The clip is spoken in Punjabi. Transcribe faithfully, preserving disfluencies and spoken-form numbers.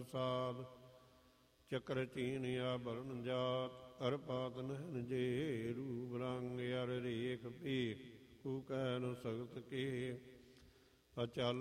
ਪ੍ਰਸਾਦ। ਚੱਕਰ ਚੀਨ ਆਭਰਨ ਜਾਤ ਅਰ ਪਾਤ ਨਹਿਨ ਜੇ। ਰੂਪ ਰੰਗ ਅਰ ਰੇਖ ਭੇਖ ਕੂ ਕਹਿ ਨ ਸਗਤ ਕੇ। ਅਚਲ